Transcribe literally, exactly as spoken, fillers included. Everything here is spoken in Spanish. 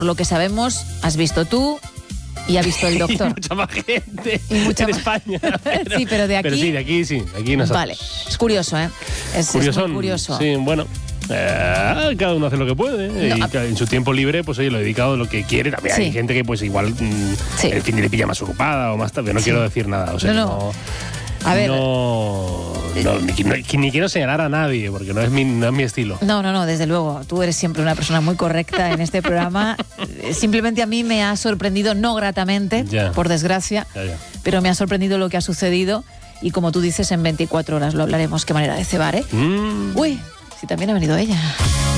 lo que sabemos, has visto tú y ha visto el doctor. Y mucha más gente y mucha en más... España. Pero, sí, pero de aquí... Pero sí, de aquí sí, de aquí nosotros. Vale, es curioso, ¿eh? Es, Curiosón, es muy curioso. Sí, bueno... Eh, cada uno hace lo que puede, ¿eh? No, y en su tiempo libre pues oye, lo he dedicado a lo que quiere. También sí. hay gente que pues igual mmm, sí. el fin de le pilla más ocupada o más tarde. No sí. quiero decir nada, o sea, no, no. no, a ver, no, no ni, ni, ni quiero señalar a nadie porque no es, mi, no es mi estilo. No, no, no, desde luego. Tú eres siempre una persona muy correcta en este programa. Simplemente a mí me ha sorprendido, no gratamente, ya. por desgracia, ya, ya. pero me ha sorprendido lo que ha sucedido y como tú dices, en veinticuatro horas lo hablaremos. Qué manera de cebar, ¿eh? Mm. Uy, si también ha venido ella.